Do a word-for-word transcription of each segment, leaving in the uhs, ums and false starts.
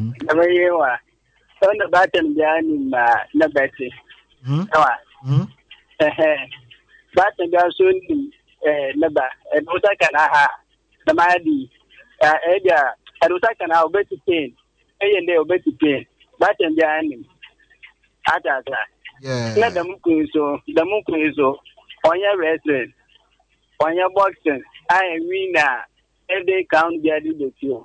Never you are. So the button behind him, no better. Hm? Button girl soon, never. And what I can have the Madi, Edia, and what I can have better pain. And they'll better pain. Button behind him. Atata. Yeah. Let the Mukuso, the Mukuso, on your wrestling, on your boxing. I am winner. Every count get the two.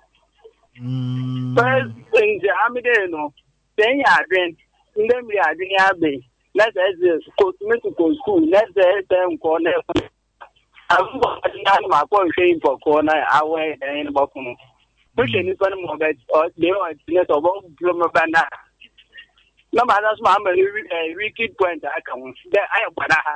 First thing the Amideno, then you are drink, then we are drinking Abbey. Let's go to school, let's them corner. I'm my point saying for corner, away and in Bokum. Pushing it one more bed or they are net of one plumber banner. No matter, mamma, a wicked point. I come there. I am Banaha.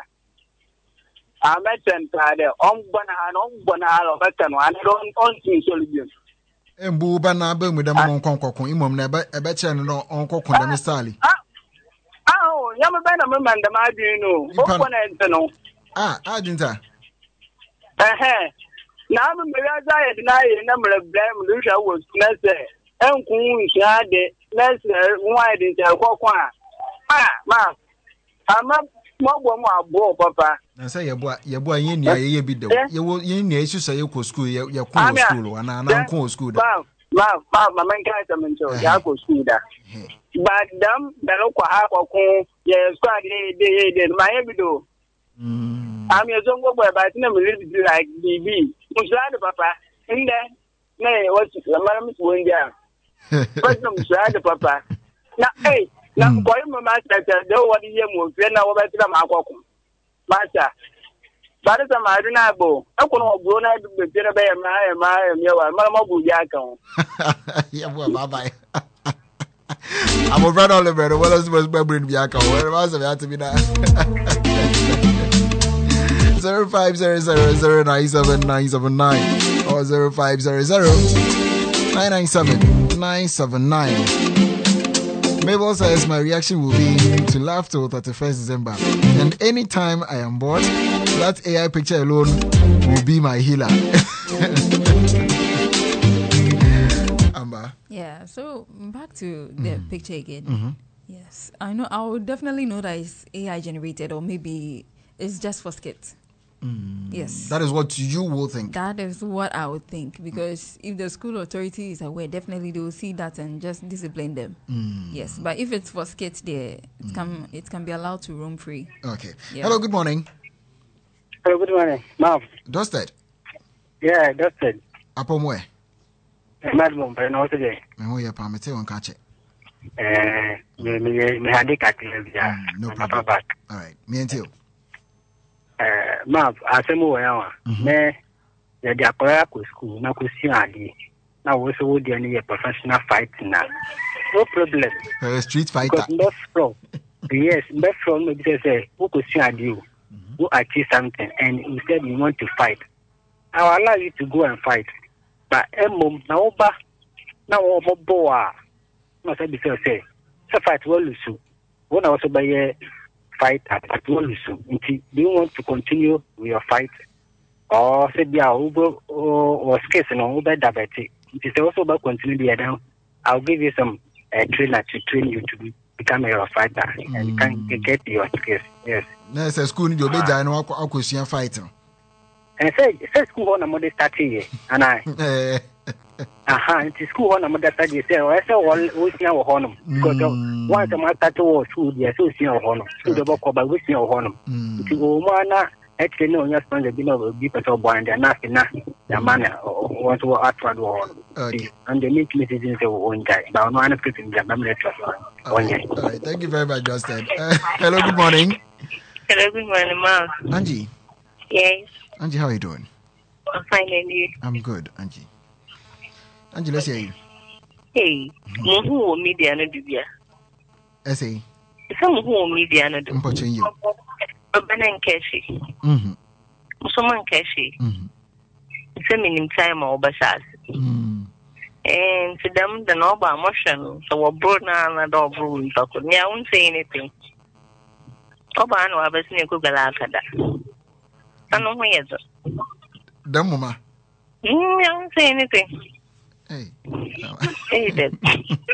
I met them there on Banaha, on Banaha, or better one, don't on solution. Embu bana be mu dem non konkokon imom na e be che no onkokon dem style. Ah. Ah, ya me bana me man dem adwin no. Okon ente no. Ah, adwinta. Eh eh. Na me me ya za ye na ye na mre blame lu hwa wo na se. Enku nhia de na se nwa de nta kokon a. Ah, ma. Ama mo bo mo abo papa. Na say yebo yebo yen nia ye bi de. Ye wo yen nia isu say ko school ye ye ko school ana na ko school da. Ma ma ma man ka ta men cho ya ko school da. Ba dam da ko ha ko ko ye squad de de de ma ye bi do. Mm. Am ye zongo boy ba tina me read like B B. Musla de papa. Inde na what la mara mi wo ndia. But no musla de papa. Na eh na ko mo ma ta ta de wo di ye mo fe na wo ba tira ma akoko. Master, but it's a marina bow. I couldn't go now to be better by my my my Mamma Bujaka. Yeah, well, bye bye. I'm a brother Oliver. What else was bring Bianca? Where was I to be that? Zero five zero zero zero nine seven nine seven nine or zero five zero zero nine nine seven nine seven nine. Mabel says my reaction will be to laugh till thirty-first December. And anytime I am bored, that A I picture alone will be my healer. Amber. Yeah, so back to the mm. picture again. Mm-hmm. Yes, I know. I would definitely know that it's A I generated or maybe it's just for skits. Mm. Yes. That is what you will think. That is what I would think. Because mm. if the school authority is aware, definitely they will see that and just discipline them. Mm. Yes. But if it's for skits there, it, mm. can, it can be allowed to roam free. Okay. Yeah. Hello, good morning. Hello, good morning. Mom. Dusted? Yeah, Dusted. Upon where? Madam, but not today. Oh, yeah, Pamete won't catch it. Eh, me had a cat. No problem. All right. Me and you. Uh, Mav, I say more hour. Me, the Diakoya school, na kusiadi. Now we so the any professional fight now. No problem. Uh, street fighter. Because best from, yes, best from maybe say who kusiadi, who achieve something, and instead you want to fight. I will allow you to go and fight. But emom na oba na obo boa. No say because say, say fight will lose. When I was by fight at Atwalusu. Do you want to continue with your fight? Or say be or or scarce and all that diabetic. It is also about continue the down. I'll give you some uh, trainer to train you to be, become a fighter mm. and you can get your skills. Yes. No, say school you be down no question fighting. And say say school on a mother starting and I aha, it is school on a mother study. Say, I say, all we see our honor because once a matter to school, the association of honor, to the book by we see our honor. If you go, man, actually, no, you're going to be no deeper to bind and nothing, the manner want to outward one. And the meet messages of one guy, but no one putting the memory one guy. All right, thank you very much, Justin. Uh, hello, good morning. Hello, good morning, Mom. Angie. Yes. Angie, how are you doing? I'm fine, and you? I'm good, Angie. Angie, let's hear you. Hey, who media no do ya? Essay. Some who media no do. I'm watching you. Obanan Kashi. Mm-hmm. Someone Kashi. Mm-hmm. Feminine time or Bashas. Mm. And to them, the noble emotion, so we're brought now and all brewing. I won't say anything. Obano, I was near Google. I know where is it. Damma. I won't say anything. Hey. Hey, then.